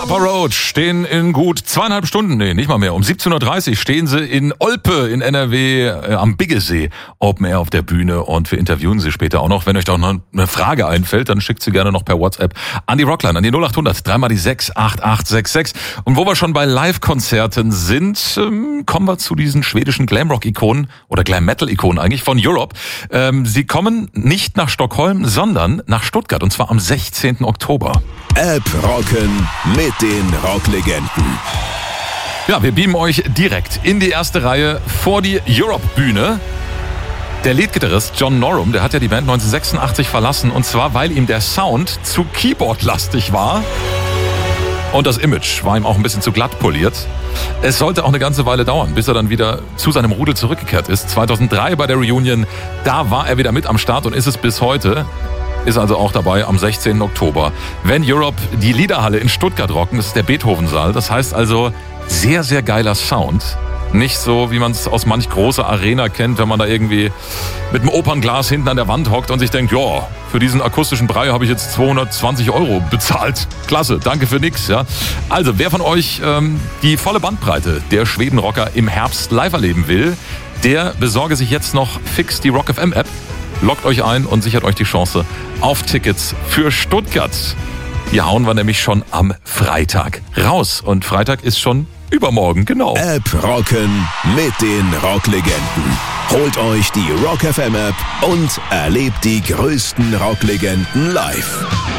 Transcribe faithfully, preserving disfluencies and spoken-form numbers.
Upper Road stehen in gut zweieinhalb Stunden, nee, nicht mal mehr. Um siebzehn Uhr dreißig stehen sie in Olpe in N R W äh, am Biggesee Open Air auf der Bühne und wir interviewen sie später auch noch. Wenn euch doch noch eine Frage einfällt, dann schickt sie gerne noch per WhatsApp an die Rockline, an die null acht hundert, dreimal die sechs, acht acht sechs sechs. Und wo wir schon bei Live-Konzerten sind, ähm, kommen wir zu diesen schwedischen Glamrock-Ikonen oder Glam-Metal-Ikonen eigentlich von Europe. Ähm, sie kommen nicht nach Stockholm, sondern nach Stuttgart und zwar am sechzehnten Oktober. App Rocken mit den Rocklegenden. Ja, wir beamen euch direkt in die erste Reihe vor die Europe-Bühne. Der Leadgitarrist John Norum, der hat ja die Band neunzehnhundertsechsundachtzig verlassen und zwar, weil ihm der Sound zu Keyboard-lastig war. Und das Image war ihm auch ein bisschen zu glatt poliert. Es sollte auch eine ganze Weile dauern, bis er dann wieder zu seinem Rudel zurückgekehrt ist. zweitausenddrei bei der Reunion, da war er wieder mit am Start und ist es bis heute. Ist also auch dabei am sechzehnten Oktober. Wenn Europe die Liederhalle in Stuttgart rocken, das ist der Beethoven-Saal. Das heißt also sehr, sehr geiler Sound. Nicht so, wie man es aus manch großer Arena kennt, wenn man da irgendwie mit einem Opernglas hinten an der Wand hockt und sich denkt, ja, für diesen akustischen Brei habe ich jetzt zweihundertzwanzig Euro bezahlt. Klasse, danke für nix. Ja. Also, wer von euch ähm, die volle Bandbreite der Schwedenrocker im Herbst live erleben will, der besorge sich jetzt noch fix die Rock F M App. Loggt euch ein und sichert euch die Chance auf Tickets für Stuttgart. Die hauen wir nämlich schon am Freitag raus. Und Freitag ist schon übermorgen, genau. App Rocken mit den Rocklegenden. Holt euch die Rock F M App und erlebt die größten Rocklegenden live.